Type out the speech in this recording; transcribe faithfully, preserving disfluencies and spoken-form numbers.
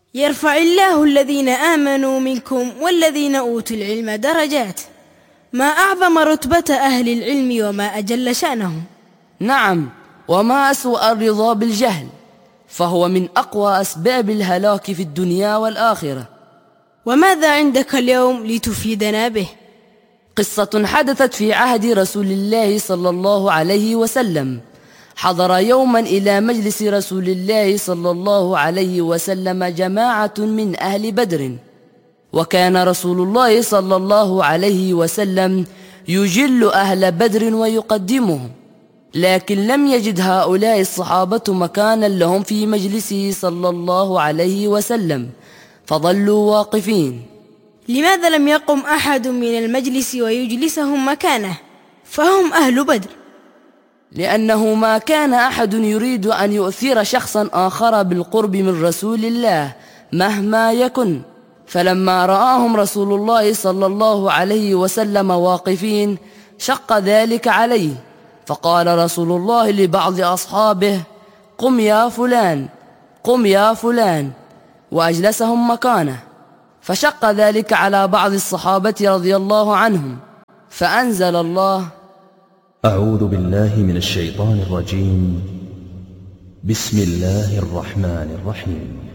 يرفع الله الذين آمنوا منكم والذين أوتوا العلم درجات. ما أعظم رتبة أهل العلم وما أجل شأنهم. نعم، وما أسوأ الرضا بالجهل، فهو من أقوى أسباب الهلاك في الدنيا والآخرة. وماذا عندك اليوم لتفيدنا به؟ قصة حدثت في عهد رسول الله صلى الله عليه وسلم. حضر يوما إلى مجلس رسول الله صلى الله عليه وسلم جماعة من أهل بدر، وكان رسول الله صلى الله عليه وسلم يجل أهل بدر ويقدمهم، لكن لم يجد هؤلاء الصحابة مكانا لهم في مجلسه صلى الله عليه وسلم، فظلوا واقفين. لماذا لم يقم أحد من المجلس ويجلسهم مكانه فهم أهل بدر؟ لأنه ما كان أحد يريد أن يؤثر شخصا آخر بالقرب من رسول الله مهما يكن، فلما رآهم رسول الله صلى الله عليه وسلم واقفين شق ذلك عليه، فقال رسول الله لبعض أصحابه: قم يا فلان، قم يا فلان، وأجلسهم مكانه، فشق ذلك على بعض الصحابة رضي الله عنهم، فأنزل الله: أعوذ بالله من الشيطان الرجيم. بسم الله الرحمن الرحيم.